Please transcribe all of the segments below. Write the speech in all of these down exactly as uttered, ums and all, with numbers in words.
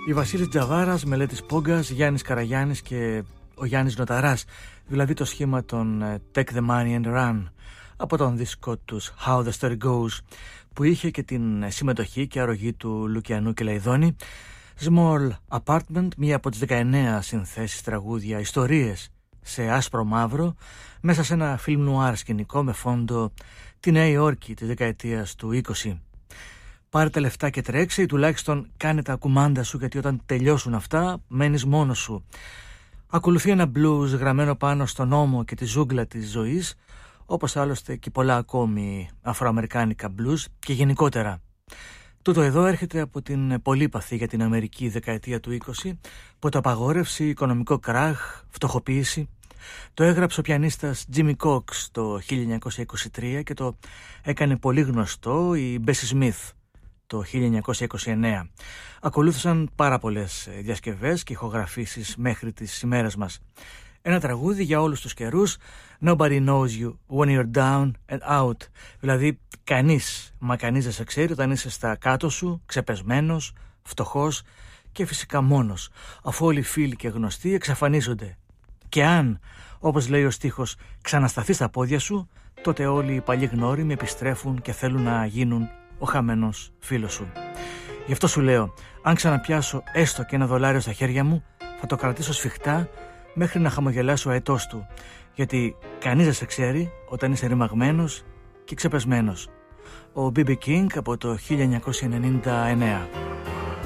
Η Βασίλης Τζαβάρας, Μελέτης Πόγκας, Γιάννης Καραγιάννης και ο Γιάννης Νοταράς, δηλαδή το σχήμα των Take the Money and Run από τον δίσκο τους How the Story Goes, που είχε και την συμμετοχή και αρρωγή του Λουκιανού και Λαϊδόνη. Small Apartment, μία από τις δεκαεννέα συνθέσεις τραγούδια ιστορίες σε άσπρο μαύρο, μέσα σε ένα φιλμ νουάρ σκηνικό με φόντο τη Νέα Υόρκη της δεκαετίας του είκοσι. Πάρε τα λεφτά και τρέξε, ή τουλάχιστον κάνε τα κουμάντα σου, γιατί όταν τελειώσουν αυτά μένεις μόνος σου. Ακολουθεί ένα blues γραμμένο πάνω στον ώμο και τη ζούγκλα της ζωής, όπως άλλωστε και πολλά ακόμη αφροαμερικάνικα blues και γενικότερα. Τούτο εδώ έρχεται από την πολύπαθη για την Αμερική δεκαετία του είκοσι, ποταπαγόρευση, οικονομικό κράχ, φτωχοποίηση. Το έγραψε ο πιανίστας Jimmy Cox το χίλια εννιακόσια είκοσι τρία και το έκανε πολύ γνωστό η Bessie Smith το χίλια εννιακόσια είκοσι εννέα. Ακολούθησαν πάρα πολλές διασκευές και ηχογραφήσεις μέχρι τις ημέρες μας. Ένα τραγούδι για όλους τους καιρούς, Nobody knows you when you're down and out. Δηλαδή κανείς, μα κανείς δεν σε ξέρει όταν είσαι στα κάτω σου, ξεπεσμένος, φτωχός και φυσικά μόνος, αφού όλοι οι φίλοι και γνωστοί εξαφανίζονται. Και αν, όπως λέει ο στίχος, ξανασταθείς στα πόδια σου, τότε όλοι οι παλιοί γνώριμοι επιστρέφουν και θέλουν να γίνουν ο χαμένος φίλος σου. Γι' αυτό σου λέω, αν ξαναπιάσω έστω και ένα δολάριο στα χέρια μου, θα το κρατήσω σφιχτά μέχρι να χαμογελάσω αετός του, γιατί κανείς δεν σε ξέρει όταν είσαι ρημαγμένος και ξεπεσμένος. Ο μπι μπι King από το χίλια εννιακόσια ενενήντα εννέα.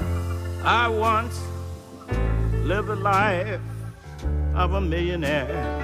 I once lived a life of a millionaire.